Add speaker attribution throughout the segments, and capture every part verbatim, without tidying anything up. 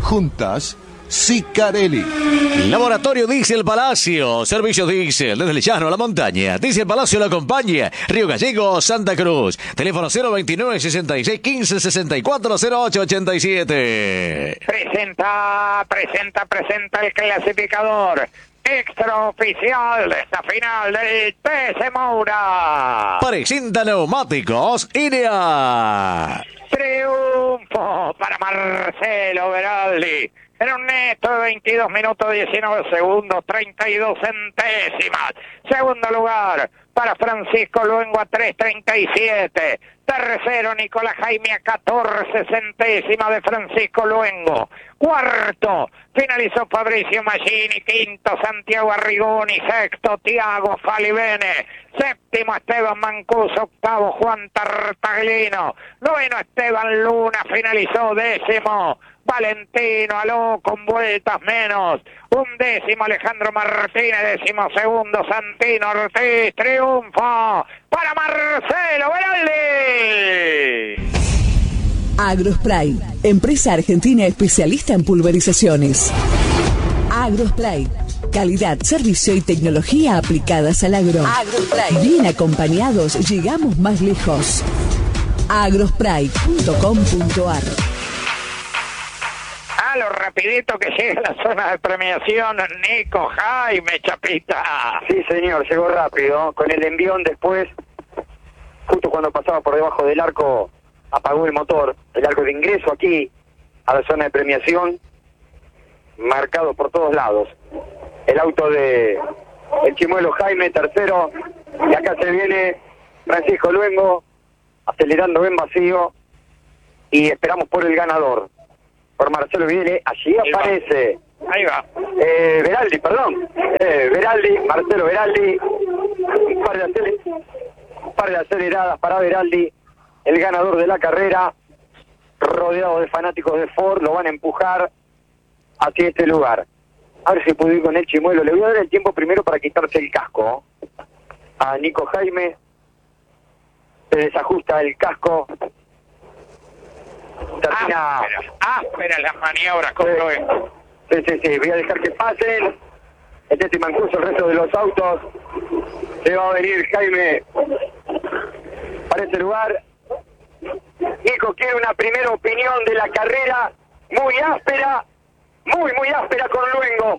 Speaker 1: Juntas, Sicarelli.
Speaker 2: Laboratorio Diesel Palacio. Servicios Diesel desde el llano a la montaña. Diesel Palacio lo acompaña. Río Gallegos, Santa Cruz. Teléfono cero veintinueve, sesenta y seis, quince, sesenta y cuatro, cero ocho ochenta y siete.
Speaker 3: Presenta, presenta, presenta el clasificador extraoficial de esta final del P S Moura.
Speaker 2: Presenta Neumáticos I N E A.
Speaker 3: Triunfo para Marcelo Beraldi. En un neto de veintidós minutos diecinueve segundos, treinta y dos centésimas. Segundo lugar para Francisco Luengo a tres treinta y siete. Tercero Nicolás Jaime a catorce centésimas de Francisco Luengo. Cuarto finalizó Fabricio Maggini. Quinto Santiago Arrigoni. Sexto Tiago Falivene. Séptimo Esteban Mancuso. Octavo Juan Tartaglino. Noveno Esteban Luna. Finalizó décimo Valentino Aló con vueltas menos. Un décimo Alejandro Martínez. Décimo segundo Santino Ortiz. Triunfo para Marcelo Beraldi.
Speaker 4: Agrospray, empresa argentina especialista en pulverizaciones. Agrospray, calidad, servicio y tecnología aplicadas al agro. Agrospray, bien acompañados llegamos más lejos. agrospray punto com punto ar.
Speaker 3: A lo rapidito que llega a la zona de premiación, Nico Jaime, Chapita.
Speaker 5: Sí, señor, llegó rápido, con el envión después, justo cuando pasaba por debajo del arco, apagó el motor, el arco de ingreso aquí, a la zona de premiación, marcado por todos lados. El auto de el chimuelo Jaime, tercero, y acá se viene Francisco Luengo, acelerando en vacío, y esperamos por el ganador. Por Marcelo viene, allí
Speaker 3: Ahí
Speaker 5: aparece.
Speaker 3: Va. Ahí va.
Speaker 5: Eh, Beraldi, perdón. Eh, Beraldi, Marcelo Beraldi. Un par, de aceler... un par de aceleradas para Beraldi, el ganador de la carrera, rodeado de fanáticos de Ford, lo van a empujar hacia este lugar. A ver si puedo ir con el chimuelo. Le voy a dar el tiempo primero para quitarse el casco. A Nico Jaime se desajusta el casco. Termina...
Speaker 3: Ásperas, ásperas las maniobras con
Speaker 5: Sí.
Speaker 3: Luengo.
Speaker 5: Sí, sí, sí, voy a dejar que pasen. Este es Mancuso, el resto de los autos. Se va a venir Jaime para este lugar. Nico quiere una primera opinión de la carrera, muy áspera, muy, muy áspera con Luengo.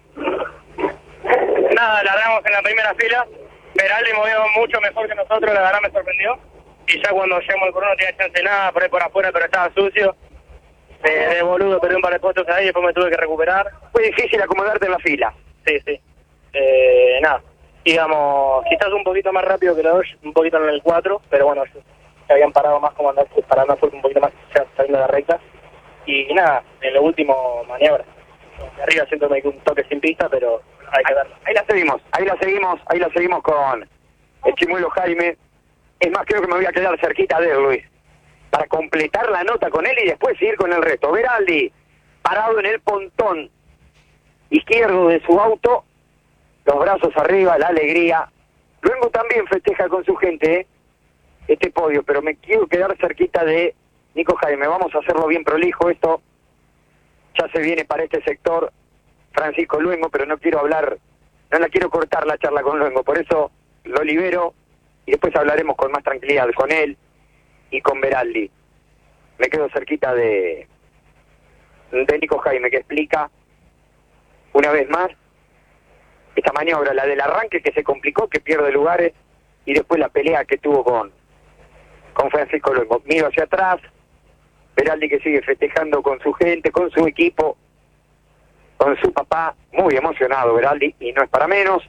Speaker 6: Nada, largamos en la primera fila. Beraldi movió mucho mejor que nosotros, la verdad me sorprendió. Y ya cuando llegamos al corona no tenía chance de nada, por ahí por afuera, pero estaba sucio. Eh, de boludo perdí un par de puestos ahí, después me tuve que recuperar.
Speaker 5: Fue difícil acomodarte en la fila.
Speaker 6: Sí, sí. Eh, nada, digamos, quizás un poquito más rápido que la dos, un poquito en el cuatro, pero bueno, se habían parado más como andar, parando fuerte un poquito más ya saliendo de la recta. Y, y nada, en lo último maniobra. De arriba siento que me un toque sin pista, pero hay que darlo.
Speaker 5: Ahí la seguimos, ahí la seguimos, ahí la seguimos con el chimuelo Jaime. Es más, creo que me voy a quedar cerquita de él, Luis, para completar la nota con él y después seguir con el resto. Beraldi, parado en el pontón izquierdo de su auto, los brazos arriba, la alegría. Luego también festeja con su gente, ¿eh? Este podio, pero me quiero quedar cerquita de Nico Jaime. Vamos a hacerlo bien prolijo esto. Ya se viene para este sector Francisco Luengo, pero no quiero hablar, no la quiero cortar la charla con Luengo, por eso lo libero y después hablaremos con más tranquilidad con él y con Beraldi. Me quedo cerquita de, de Nico Jaime, que explica una vez más esta maniobra, la del arranque que se complicó, que pierde lugares, y después la pelea que tuvo con, con Francisco Luengo. Miro hacia atrás, Beraldi que sigue festejando con su gente, con su equipo, con su papá, muy emocionado Beraldi, y no es para menos.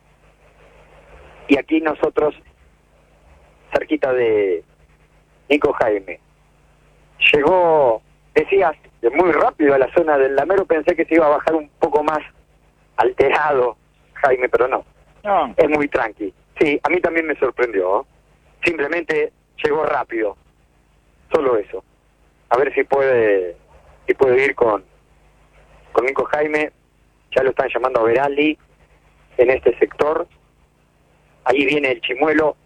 Speaker 5: Y aquí nosotros, cerquita de Nico Jaime. Llegó, decías, muy rápido a la zona del Lamero, pensé que se iba a bajar un poco más alterado Jaime, pero no.
Speaker 3: No.
Speaker 5: Es muy tranqui. Sí, a mí también me sorprendió, ¿eh? Simplemente llegó rápido. Solo eso. A ver si puede si puede ir con, con Nico Jaime. Ya lo están llamando a Beraldi en este sector. Ahí viene el chimuelo.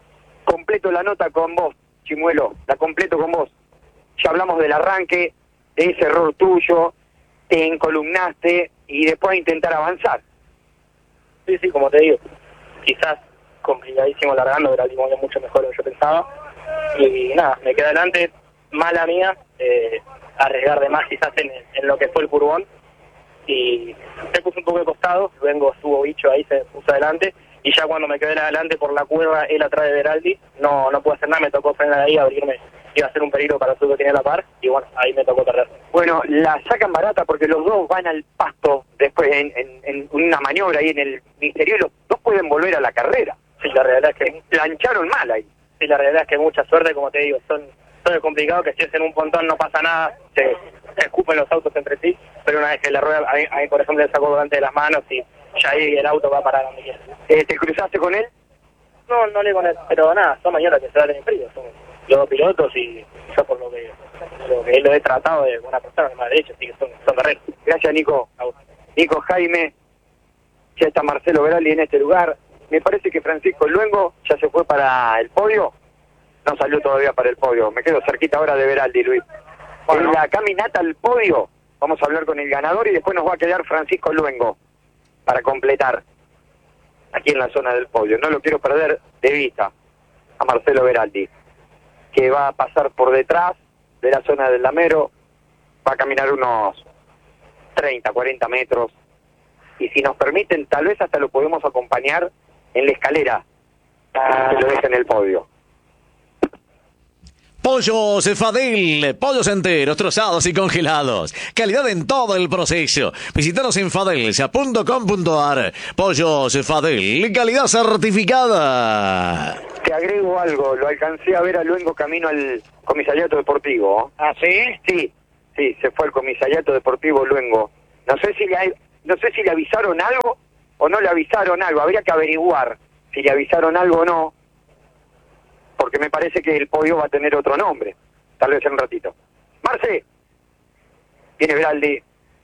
Speaker 5: Completo la nota con vos, chimuelo. La completo con vos. Ya hablamos del arranque, de ese error tuyo, te encolumnaste y después a intentar avanzar.
Speaker 6: Sí, sí, como te digo, quizás complicadísimo largando, pero el movía mucho mejor de lo que yo pensaba. Y nada, me quedé adelante, mala mía, eh, arriesgar de más quizás en, en lo que fue el curvón. Y se puso un poco de costado, luego estuvo bicho ahí, se puso adelante. Y ya cuando me quedé adelante por la curva, él atrás de Beraldi, no no pude hacer nada, me tocó frenar ahí, abrirme, iba a ser un peligro para su que tenía la par, y bueno, ahí me tocó perder.
Speaker 5: Bueno, la sacan barata porque los dos van al pasto después en, en, en una maniobra ahí en el misterio y los dos pueden volver a la carrera.
Speaker 6: Sí, la realidad es que
Speaker 5: plancharon mal ahí.
Speaker 6: Sí, la realidad es que mucha suerte, como te digo, son todo es complicado, que si es en un pontón no pasa nada, se, se escupen los autos entre sí, pero una vez que la rueda, a mí, a mí por ejemplo le sacó delante de las manos y ya ahí el auto va para donde quiera.
Speaker 5: Eh, ¿Te cruzaste con él?
Speaker 6: No, no le con él, pero nada, son mañoras que se dan en frío, son los dos pilotos y yo por lo que lo que lo he tratado de una persona, más derecha, así que son, son guerreros.
Speaker 5: Gracias, Nico. Nico, Jaime, ya está Marcelo Beraldi en este lugar. Me parece que Francisco Luengo ya se fue para el podio. No salió todavía para el podio. Me quedo cerquita ahora de Beraldi, Luis. Bueno. En la caminata al podio vamos a hablar con el ganador y después nos va a quedar Francisco Luengo para completar aquí en la zona del podio. No lo quiero perder de vista a Marcelo Beraldi, que va a pasar por detrás de la zona del Damero, va a caminar unos treinta, cuarenta metros, y si nos permiten, tal vez hasta lo podemos acompañar en la escalera que lo deja en el podio.
Speaker 2: Pollos Fadel, pollos enteros, trozados y congelados. Calidad en todo el proceso. Visítanos en fadelsa punto com punto ar. Pollos Fadel, calidad certificada.
Speaker 5: Te agrego algo, lo alcancé a ver a Luengo camino al comisariato deportivo.
Speaker 3: ¿Ah, sí?
Speaker 5: Sí, sí, se fue al comisariato deportivo Luengo. No sé si le, no sé si le avisaron algo o no le avisaron algo, habría que averiguar si le avisaron algo o no, porque me parece que el podio va a tener otro nombre, tal vez en un ratito. Marce, viene Beraldi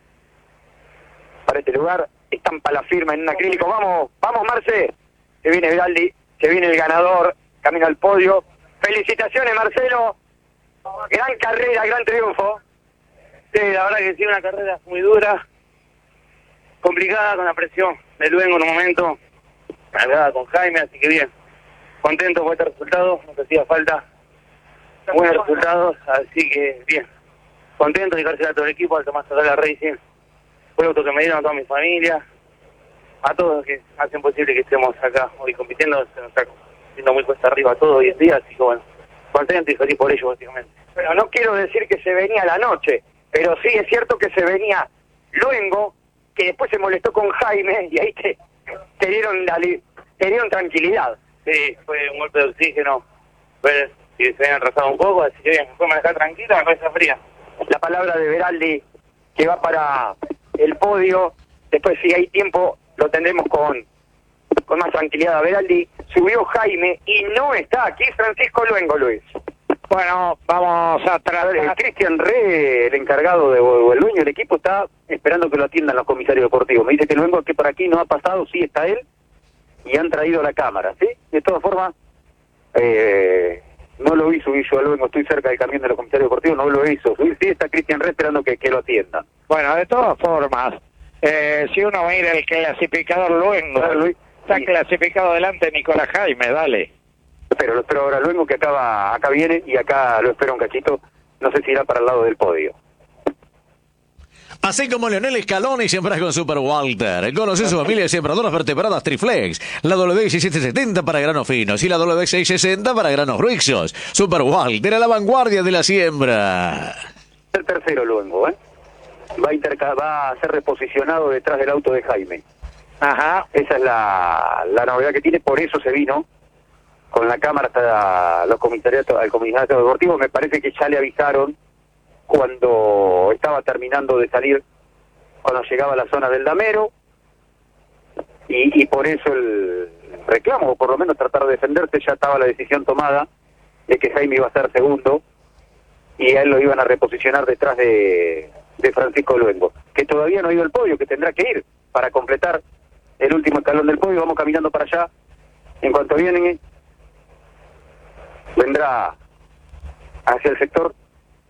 Speaker 5: para este lugar, estampa la firma en un acrílico, vamos, vamos Marce, se viene Beraldi, se viene el ganador, camino al podio. Felicitaciones Marcelo, gran carrera, gran triunfo.
Speaker 6: Sí, la verdad que sí, una carrera muy dura, complicada con la presión de Luengo en un momento, cargada con Jaime, así que bien. Contento por este resultado, nos hacía falta buenos resultados, así que bien. Contento de dejársela a todo el equipo, al tomar la Racing, fue el auto que me dieron a toda mi familia, a todos los que hacen posible que estemos acá hoy compitiendo, se nos está haciendo muy cuesta arriba todo hoy en día, así que bueno, contento y feliz por ello básicamente.
Speaker 5: Pero no quiero decir que se venía la noche, pero sí es cierto que se venía Luengo, que después se molestó con Jaime y ahí te, te dieron la, te dieron tranquilidad.
Speaker 6: Sí, fue un golpe de oxígeno, ver si se habían atrasado un poco, así que bien, me fue manejar tranquila, la cabeza fría.
Speaker 5: La palabra de Beraldi, que va para el podio, después si hay tiempo lo tendremos con, con más tranquilidad. Beraldi, subió Jaime y no está aquí Francisco Luengo, Luis.
Speaker 3: Bueno, vamos a tratar.
Speaker 5: Cristian Re, el encargado de, o el dueño del equipo, está esperando que lo atiendan los comisarios deportivos. Me dice que Luengo, que por aquí no ha pasado, sí está él, y han traído la cámara, ¿sí? De todas formas, eh, no lo vi subir yo a Luengo, estoy cerca del camión de los comisarios deportivos, no lo hizo subir, sí está Cristian Re esperando que, que lo atiendan.
Speaker 3: Bueno, de todas formas, eh, si uno mira el clasificador Luengo,
Speaker 5: Claro, Luis,
Speaker 3: está
Speaker 5: sí.
Speaker 3: clasificado delante Nicolás Jaime, dale.
Speaker 5: Pero lo espero ahora Luengo, que acá, acá viene, y acá lo espero un cachito, no sé si irá para el lado del podio.
Speaker 2: Así como Leonel Scaloni siembra con Super Walter. Conoce su familia de sembradoras vertebradas Triflex. La W diecisiete setenta para granos finos y la W seiscientos sesenta para granos gruesos. Super Walter a la vanguardia de la siembra.
Speaker 5: El tercero Luengo, ¿eh? Va a, interca va a ser reposicionado detrás del auto de Jaime.
Speaker 3: Ajá.
Speaker 5: Esa es la, la novedad que tiene, por eso se vino con la cámara hasta los comisariatos, al comisariato deportivo. Me parece que ya le avisaron cuando estaba terminando de salir, cuando llegaba a la zona del Damero, y, y por eso el reclamo, o por lo menos tratar de defenderse, ya estaba la decisión tomada de que Jaime iba a ser segundo, y a él lo iban a reposicionar detrás de, de Francisco Luengo, que todavía no ha ido al podio, que tendrá que ir para completar el último escalón del podio. Vamos caminando para allá, en cuanto vienen, vendrá hacia el sector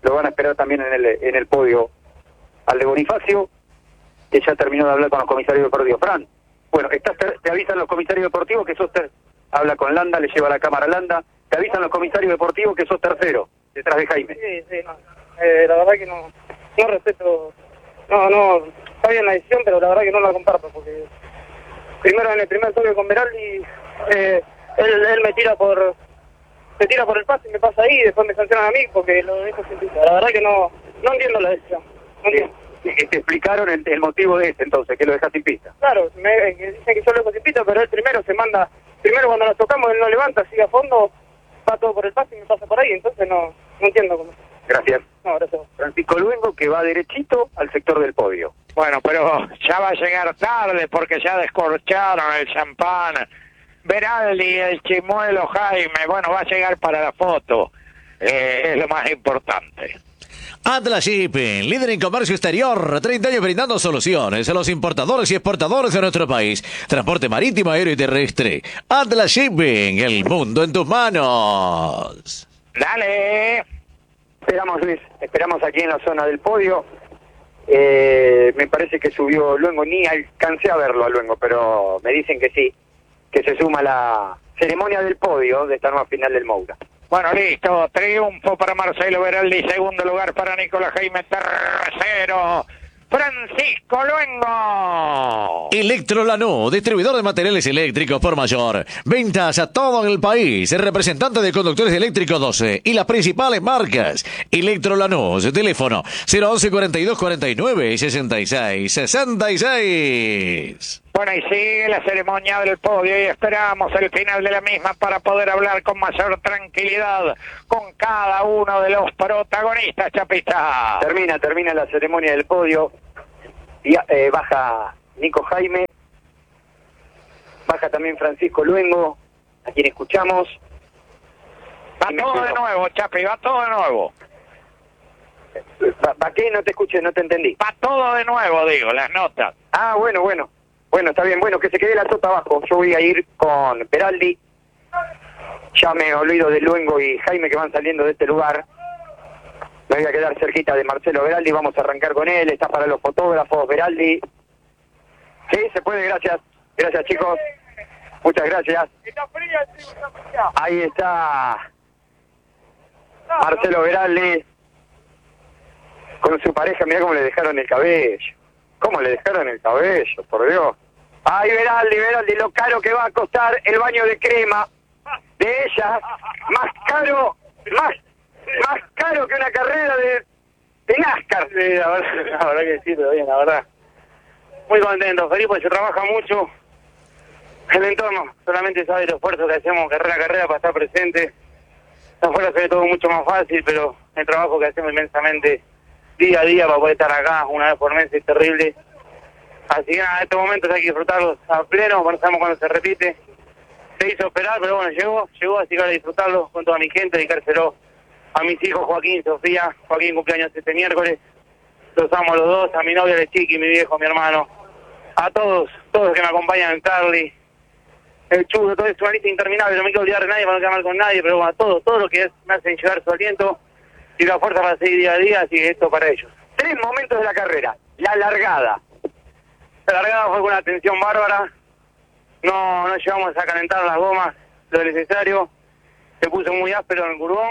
Speaker 5: lo van a esperar también en el, en el podio al de Bonifacio, que ya terminó de hablar con los comisarios deportivos. Fran, bueno, estás, te, te avisan los comisarios deportivos que sos ter, habla con Landa, le lleva la cámara a Landa, te avisan los comisarios deportivos que sos tercero, detrás de Jaime.
Speaker 6: Sí, sí, no. Eh, la verdad que no, no respeto, no, no, está bien la decisión, pero la verdad que no la comparto, porque primero en el primer toque con Beraldi, eh, él, él me tira por, se tira por el pase y me pasa ahí, y después me sancionan a mí porque lo dejo sin pista. La verdad que no, no entiendo la decisión. No entiendo.
Speaker 5: Eh, te explicaron el, el motivo de ese entonces, que lo dejas sin pista.
Speaker 6: Claro, me, eh, dicen que yo lo dejo sin pista, pero él primero se manda, primero cuando nos tocamos él no levanta, sigue a fondo, va todo por el pase y me pasa por ahí, entonces no, no entiendo cómo.
Speaker 5: Gracias.
Speaker 6: No, gracias.
Speaker 5: Francisco Luengo, que va derechito al sector del podio.
Speaker 3: Bueno, pero ya va a llegar tarde porque ya descorcharon el champán. Beraldi, el chimuelo Jaime, bueno, va a llegar para la foto. Eh, es lo más importante.
Speaker 2: Atlas Shipping, líder en comercio exterior, treinta años brindando soluciones a los importadores y exportadores de nuestro país. Transporte marítimo, aéreo y terrestre. Atlas Shipping, el mundo en tus manos.
Speaker 3: Dale.
Speaker 5: Esperamos, Luis, esperamos aquí en la zona del podio. Eh, me parece que subió Luengo, ni alcancé a verlo a Luengo, pero me dicen que sí, que se suma a la ceremonia del podio de esta nueva final del Moura.
Speaker 3: Bueno, listo. Triunfo para Marcelo Beraldi. Segundo lugar para Nicolás Jaime. Tercero, Francisco Luengo.
Speaker 2: Electrolanú, distribuidor de materiales eléctricos por mayor. Ventas a todo el país. Representante de conductores eléctricos doce y las principales marcas. Electrolanú, teléfono cero once cuarenta y dos cuarenta y nueve sesenta y seis sesenta y seis.
Speaker 3: Bueno, y sigue la ceremonia del podio y esperamos el final de la misma para poder hablar con mayor tranquilidad con cada uno de los protagonistas, Chapita.
Speaker 5: Termina, termina la ceremonia del podio. Y, eh, baja Nico Jaime. Baja también Francisco Luengo, a quien escuchamos.
Speaker 3: Va todo de nuevo, Chapi, va todo de nuevo.
Speaker 5: ¿Va, va qué? No te escuché, no te entendí.
Speaker 3: Va todo de nuevo, digo, las notas.
Speaker 5: Ah, bueno, bueno. Bueno, está bien. Bueno, que se quede la tota abajo. Yo voy a ir con Beraldi. Ya me olvido de Luengo y Jaime que van saliendo de este lugar. Me voy a quedar cerquita de Marcelo Beraldi. Vamos a arrancar con él. Está para los fotógrafos, Beraldi. Sí, se puede. Gracias. Gracias, chicos. Muchas gracias.
Speaker 6: Está fría, chico, está fría.
Speaker 5: Ahí está Marcelo Beraldi con su pareja. Mirá cómo le dejaron el cabello. ¿Cómo le dejaron el cabello? Por Dios. Ay, Beraldi, Beraldi, lo caro que va a costar el baño de crema de ella. Más caro, más, más caro que una carrera de, de NASCAR.
Speaker 6: Sí, la verdad, la verdad que sí, todo bien, la verdad. Muy contento, feliz porque se trabaja mucho. El entorno solamente sabe el esfuerzo que hacemos carrera a carrera para estar presente. Afuera se ve todo mucho más fácil, pero el trabajo que hacemos inmensamente día a día para poder estar acá una vez por mes es terrible. Así que nada, en estos momentos hay que disfrutarlos a pleno, no sabemos cuándo se repite. Se hizo esperar, pero bueno, llegó, llegó, así que ahora disfrutarlo con toda mi gente, dedicárselo a mis hijos Joaquín, Sofía. Joaquín cumpleaños este miércoles, los amo a los dos, a mi novia, de Chiqui, mi viejo, mi hermano, a todos, todos los que me acompañan, el Carly, el Chudo, todo es una lista interminable, no me quiero olvidar de nadie para no quedar mal con nadie, pero bueno, a todos, todo lo que es, me hacen llegar su aliento y la fuerza para seguir día a día, así que esto para ellos.
Speaker 5: Tres momentos de la carrera. La largada.
Speaker 6: La largada fue con una tensión bárbara, no, no llegamos a calentar las gomas lo necesario, se puso muy áspero en el curbón.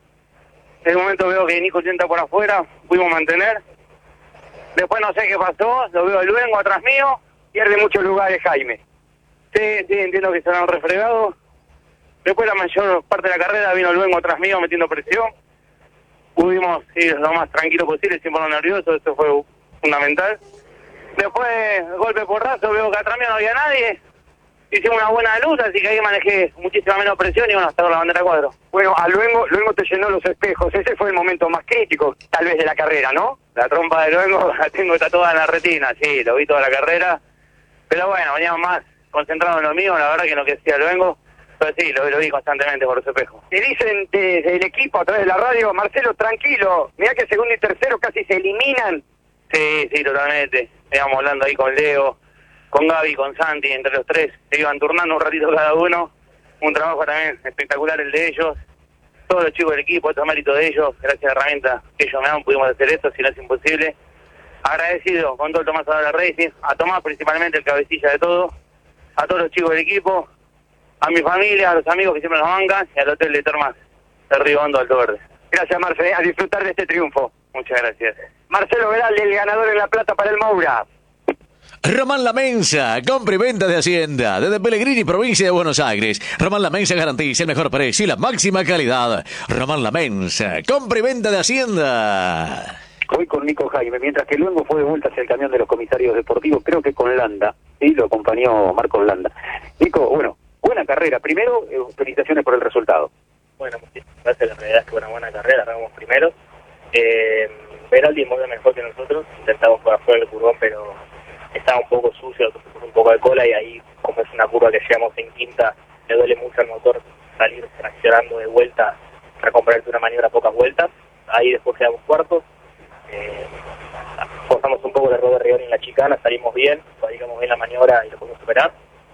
Speaker 6: En el momento veo que Nico sienta por afuera, pudimos mantener. Después no sé qué pasó, lo veo el Luengo atrás mío.
Speaker 5: Pierde muchos lugares Jaime.
Speaker 6: Sí, sí, entiendo que se han refregado. Después la mayor parte de la carrera vino el Luengo atrás mío metiendo presión. Pudimos ir lo más tranquilo posible, sin ponernos nerviosos, eso fue fundamental. Después, golpe porrazo, veo que atrás mío no había nadie. Hicimos una buena luz, así que ahí manejé muchísima menos presión y bueno, hasta con la bandera cuadro.
Speaker 5: Bueno, a Luengo, Luengo te llenó los espejos. Ese fue el momento más crítico, tal vez, de la carrera, ¿no?
Speaker 6: La trompa de Luengo la tengo tatuada en la retina, sí, lo vi toda la carrera. Pero bueno, veníamos más concentrados en lo mío, la verdad, que en lo que decía Luengo. Pero sí, lo, lo vi constantemente por los espejos.
Speaker 5: Te dicen desde el equipo a través de la radio, Marcelo, tranquilo, mirá que segundo y tercero casi se eliminan.
Speaker 6: Sí, sí, totalmente. Íbamos hablando ahí con Leo, con Gaby, con Santi, entre los tres. Se iban turnando un ratito cada uno. Un trabajo también espectacular el de ellos. todos los chicos del equipo, esto es mérito de ellos, gracias a la herramienta que ellos me dan pudimos hacer esto, si no es imposible. Agradecido con todo el Tomás Adala Racing, a Tomás principalmente, el cabecilla de todo, a todos los chicos del equipo, a mi familia, a los amigos que siempre nos bancan y al Hotel de Termas de Río Hondo, Alto Verde.
Speaker 5: Gracias, Marce, a disfrutar de este triunfo.
Speaker 6: Muchas gracias.
Speaker 5: Marcelo Veraldi, el ganador en La Plata para el Moura.
Speaker 2: Román La Mensa, compra y venta de Hacienda, desde Pellegrini, provincia de Buenos Aires. Román La Mensa garantiza el mejor precio y la máxima calidad. Román La Mensa, compra y venta de Hacienda.
Speaker 7: Hoy con Nico Jaime, mientras que luego fue de vuelta hacia el camión de los comisarios deportivos, creo que con Landa, y lo acompañó Marcos Landa. Nico, bueno, buena carrera. Primero, eh, felicitaciones por el resultado.
Speaker 6: Bueno, muchísimas gracias, la realidad es que fue una buena carrera, arrancamos primero. Eh, Veraldi es muy mejor que nosotros, intentamos por afuera el curvón, pero estaba un poco sucio, un poco de cola y ahí, como es una curva que llegamos en quinta, le duele mucho al motor salir traccionando de vuelta para comprarte una maniobra a pocas vueltas. Ahí después quedamos cuartos. Eh, forzamos un poco el error de Rioni en la chicana, salimos bien, fabricamos bien la maniobra y lo pudimos superar.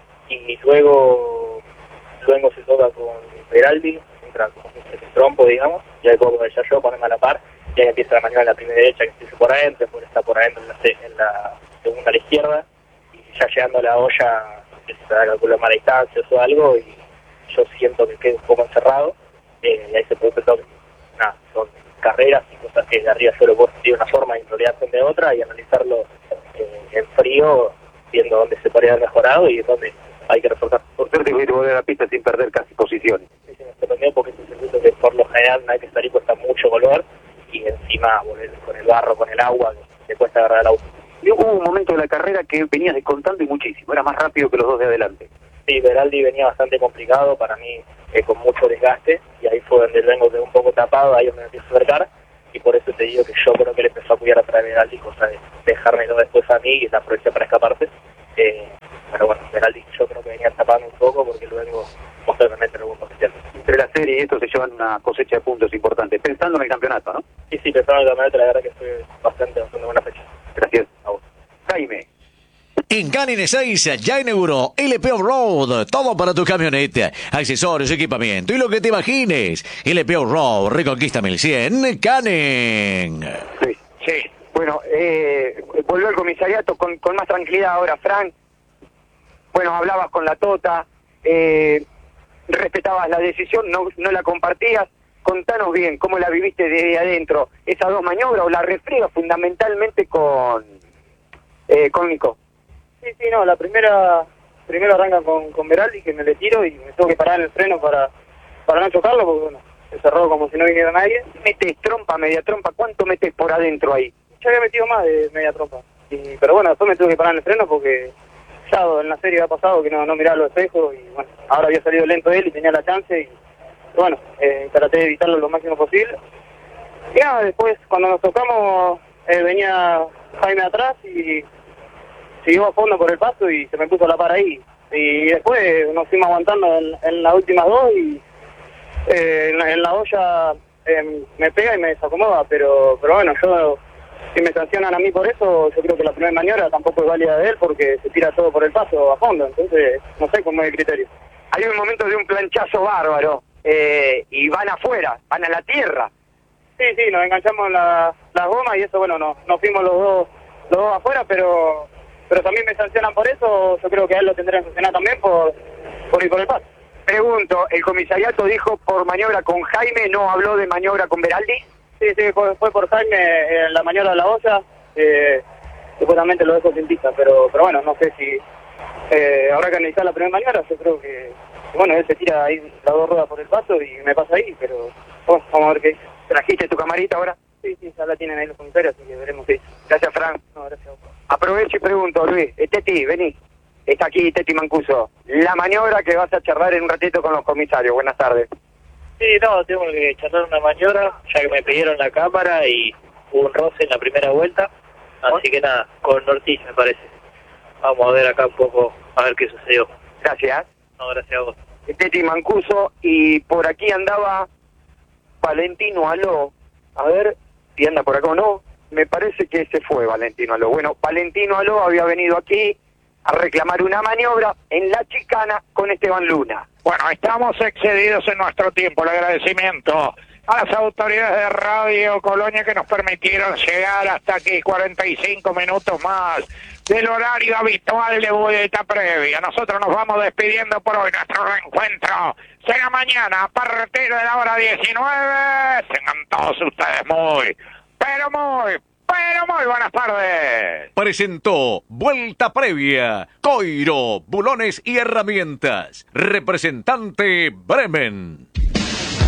Speaker 6: Y luego luego se toca con Veraldi, entra como el trompo, digamos, y ahí puedo aprovechar yo, ponerme a la par, y ahí empieza la maniobra en la primera derecha que empieza por adentro, después está por adentro en la, en la segunda a la izquierda, y ya llegando a la olla empieza a calcular más distancias o algo, y yo siento que quedo un poco encerrado, eh, y ahí se produce el toque. Nada, son carreras y cosas que de arriba yo lo puedo sentir de una forma y en realidad son de otra, y analizarlo eh, en frío, viendo dónde se podría haber mejorado y dónde hay que reforzar.
Speaker 7: Por suerte pudiste volver a la pista sin perder casi posiciones.
Speaker 6: Sí, sí, me sorprendió porque es un circuito que por lo general no hay que salir, cuesta mucho volver, y encima volver con el barro, con el agua, te cuesta agarrar el auto.
Speaker 7: Y hubo un momento de la carrera que venías descontando y muchísimo, era más rápido que los dos de adelante.
Speaker 6: Sí, Veraldi venía bastante complicado, para mí eh, con mucho desgaste, y ahí fue donde vengo de un poco tapado, ahí donde me empiezo a acercar, y por eso te digo que yo creo que él empezó a cuidar atrás de Veraldi, cosa de dejármelo después a mí y la aproveché para escaparse. Eh, pero bueno, Veraldi yo creo que venía tapando un poco porque luego posteriormente no hubo potencial.
Speaker 7: Entre la serie y esto se llevan una cosecha de puntos importante, pensando en el campeonato, ¿no?
Speaker 6: Sí, sí, pensando en el campeonato, la verdad que fue bastante, bastante buena fecha.
Speaker 7: Gracias a vos. Jaime.
Speaker 2: En Canines seis ya inauguró L P Off-Road, todo para tu camioneta, accesorios, equipamiento y lo que te imagines. L P Off-Road, Reconquista mil cien, Canen.
Speaker 5: Sí, sí. Bueno, eh, volvió al comisariato con, con más tranquilidad ahora, Frank. Bueno, hablabas con la Tota, eh, respetabas la decisión, no, no la compartías. Contanos bien, ¿cómo la viviste desde adentro? Esas dos maniobras o la refriega fundamentalmente con, eh, con Nico.
Speaker 6: Sí, sí, no, la primera, primero arranca con, con Veraldi, que me le tiro y me tengo que parar en el freno para, para no chocarlo, porque bueno, se cerró como si no viniera nadie.
Speaker 5: ¿Metes trompa, media trompa? ¿Cuánto metes por adentro ahí?
Speaker 6: Ya había metido más de media trompa. Y, pero bueno, después me tuve que parar en el freno porque ya en la serie había pasado que no, no miraba los espejos y bueno, ahora había salido lento él y tenía la chance y bueno, eh, traté de evitarlo lo máximo posible. Y nada, después cuando nos tocamos eh, venía Jaime atrás y siguió a fondo por el paso y se me puso la par ahí. Y después nos fuimos aguantando en, en las últimas dos y eh, en, la, en la olla eh, me pega y me desacomoda, pero pero bueno, yo si me sancionan a mí por eso, yo creo que la primera maniobra tampoco es válida de él porque se tira todo por el paso a fondo, entonces no sé cómo es el criterio.
Speaker 5: Hay un momento de un planchazo bárbaro eh, y van afuera, van a la tierra.
Speaker 6: Sí, sí, nos enganchamos la, las gomas y eso, bueno, no, nos fuimos los dos, los dos afuera, pero pero también me sancionan por eso, yo creo que a él lo tendrán que sancionar también por, por ir por el paso.
Speaker 5: Pregunto, ¿el comisariato dijo por maniobra con Jaime, no habló de maniobra con Veraldi?
Speaker 6: Sí, sí, fue, fue por Jaime en la maniobra de la olla, eh, supuestamente lo dejo sin pista, pero pero bueno, no sé si eh, habrá que analizar la primera maniobra, yo creo que, bueno, él se tira ahí las dos ruedas por el paso y me pasa ahí, pero bueno, vamos a ver qué dice.
Speaker 5: ¿Trajiste tu camarita ahora?
Speaker 6: Sí, sí, ya la tienen ahí los comisarios, así que veremos qué dice.
Speaker 5: Gracias, Fran.
Speaker 6: No, gracias a vos.
Speaker 5: Aprovecho y pregunto, Luis, eh, Teti, vení. Está aquí Teti Mancuso. La maniobra que vas a charlar en un ratito con los comisarios. Buenas tardes.
Speaker 6: Sí, no, tengo que charlar una maniobra, ya que me pidieron la cámara y hubo un roce en la primera vuelta, así que nada, con Ortiz me parece. Vamos a ver acá un poco, a ver qué sucedió.
Speaker 5: Gracias.
Speaker 6: No, gracias a vos.
Speaker 5: Teti Mancuso, y por aquí andaba Valentino Aló. A ver si anda por acá o no. Me parece que se fue Valentino Aló. Bueno, Valentino Aló había venido aquí a reclamar una maniobra en la chicana con Esteban Luna.
Speaker 3: Bueno, estamos excedidos en nuestro tiempo. El agradecimiento a las autoridades de Radio Colonia que nos permitieron llegar hasta aquí, cuarenta y cinco minutos más del horario habitual de vuelta previa. Nosotros nos vamos despidiendo por hoy. Nuestro reencuentro será mañana a partir de la hora diecinueve. Tengan todos ustedes muy, pero muy, pero muy buenas tardes.
Speaker 2: Presentó Vuelta Previa, Coiro, Bulones y Herramientas. Representante Bremen.